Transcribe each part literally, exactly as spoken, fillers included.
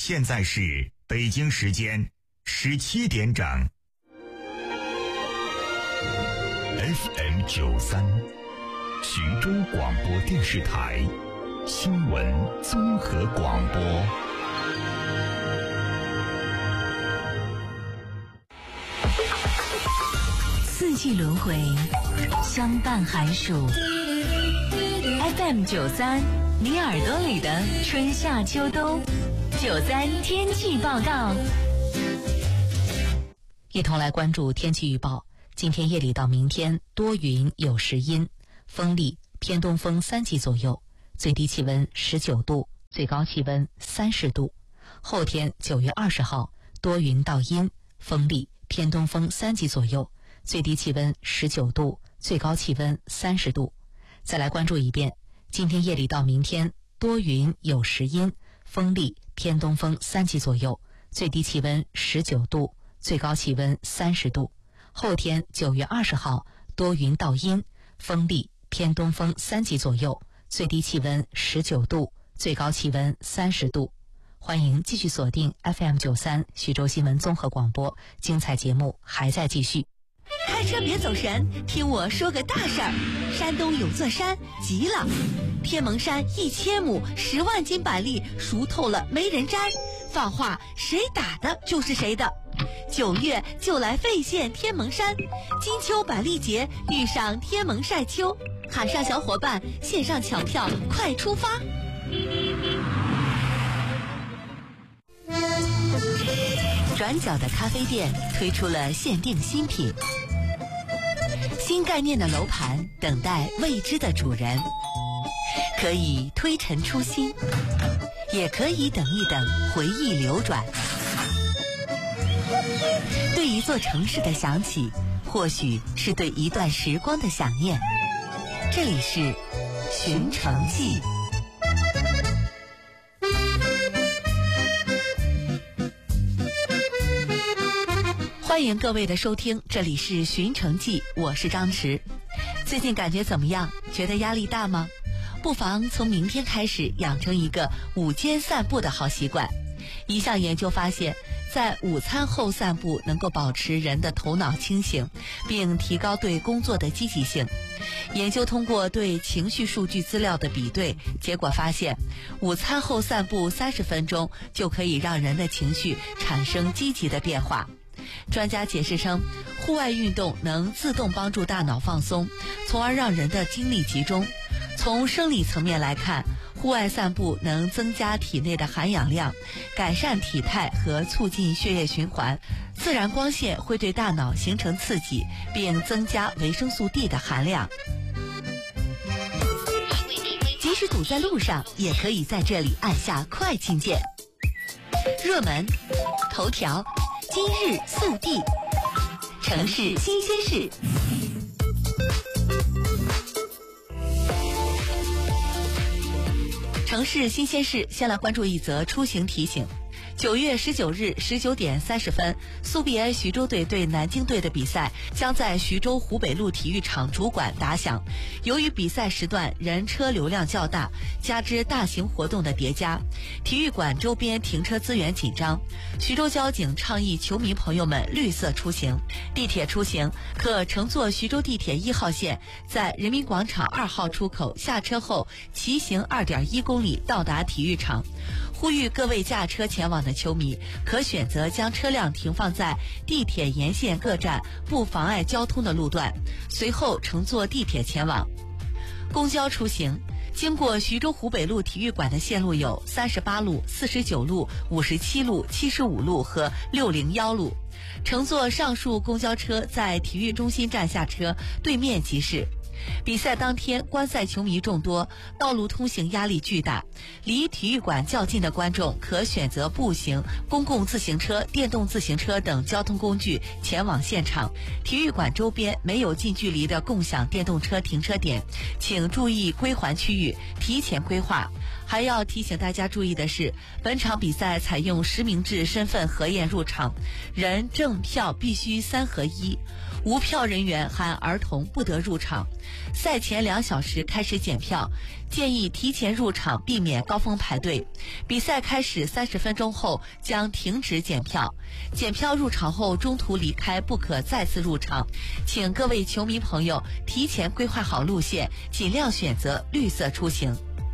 现在是北京时间十七点整。F M 九三，徐州广播电视台新闻综合广播。 四季轮回，相伴寒暑。F M 九三，你耳朵里的春夏秋冬。九三天气报告，一同来关注天气预报。今天夜里到明天多云有时阴，风力偏东风三级左右，最低气温十九度，最高气温三十度。后天九月二十号多云到阴，风力偏东风三级左右，最低气温十九度，最高气温三十度。再来关注一遍，今天夜里到明天多云有时阴，风力偏东风三级左右，最低气温十九度，最高气温三十度。后天九月二十号多云到阴，风力偏东风三级左右，最低气温十九度，最高气温三十度。欢迎继续锁定 F M 九三徐州新闻综合广播，精彩节目还在继续。 开车别走神，听我说个大事儿。山东有座山急了，天蒙山一千亩十万斤板栗熟透了没人摘，放话谁打的就是谁的。九月就来费县天蒙山，金秋板栗节遇上天蒙晒秋，喊上小伙伴线上抢票，快出发！转角的咖啡店推出了限定新品，新概念的楼盘等待未知的主人，可以推陈出新，也可以等一等回忆流转。对一座城市的想起，或许是对一段时光的想念。这里是寻城记。欢迎各位的收听，这里是寻城记，我是张弛。最近感觉怎么样？觉得压力大吗？不妨从明天开始养成一个午间散步的好习惯。一项研究发现，在午餐后散步能够保持人的头脑清醒，并提高对工作的积极性。研究通过对情绪数据资料的比对，结果发现，午餐后散步三十分钟就可以让人的情绪产生积极的变化。专家解释称，户外运动能自动帮助大脑放松，从而让人的精力集中。从生理层面来看，户外散步能增加体内的含氧量，改善体态和促进血液循环。自然光线会对大脑形成刺激，并增加维生素 D 的含量。即使堵在路上，也可以在这里按下快进键。热门、头条、今日速递、城市新鲜事。城市新鲜事，先来关注一则出行提醒。九月十九日十九点三十分，苏必安徐州队对南京队的比赛将在徐州湖北路体育场主馆打响。由于比赛时段人车流量较大，加之大型活动的叠加，体育馆周边停车资源紧张。徐州交警倡议球迷朋友们绿色出行。地铁出行可乘坐徐州地铁一号线，在人民广场二号出口下车后，骑行二点一公里到达体育场。呼吁各位驾车前往的球迷可选择将车辆停放在地铁沿线各站不妨碍交通的路段，随后乘坐地铁前往。公交出行经过徐州湖北路体育馆的线路有三十八路、四十九路、五十七路、七十五路和六零一路。乘坐上述公交车在体育中心站下车，对面即是。比赛当天观赛球迷众多，道路通行压力巨大，离体育馆较近的观众可选择步行、公共自行车、电动自行车等交通工具前往现场。体育馆周边没有近距离的共享电动车停车点，请注意归还区域，提前规划。 还要提醒大家注意的是，本场比赛采用实名制身份核验入场，人证票必须三合一，无票人员含儿童不得入场。赛前两小时开始检票，建议提前入场，避免高峰排队。比赛开始三十分钟后将停止检票，检票入场后中途离开不可再次入场。请各位球迷朋友提前规划好路线，尽量选择绿色出行。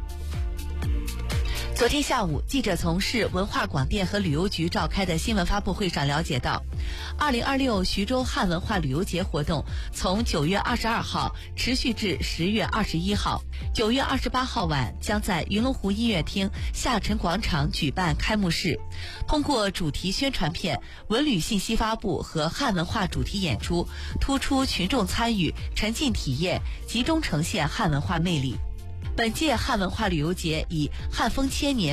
昨天下午，记者从市文化广电和旅游局召开的新闻发布会上了解到，二零二六徐州汉文化旅游节活动从九月二十二号持续至十月二十一号。九月二十八号晚将在云龙湖音乐厅下沉广场举办开幕式，通过主题宣传片、文旅信息发布和汉文化主题演出，突出群众参与、沉浸体验，集中呈现汉文化魅力。本届汉文化旅游节以汉风千年